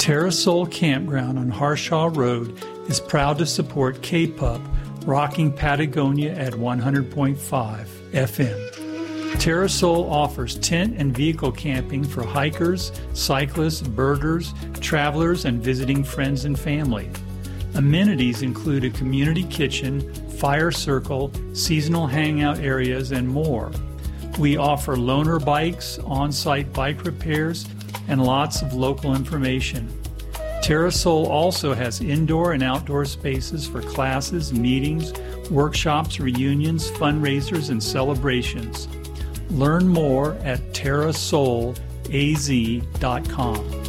Terrasol Campground on Harshaw Road is proud to support K-Pup, rocking Patagonia at 100.5 FM. Terrasol offers tent and vehicle camping for hikers, cyclists, birders, travelers, and visiting friends and family. Amenities include a community kitchen, fire circle, seasonal hangout areas, and more. We offer loaner bikes, on-site bike repairs, and lots of local information. Terrasol also has indoor and outdoor spaces for classes, meetings, workshops, reunions, fundraisers, and celebrations. Learn more at terrasolaz.com.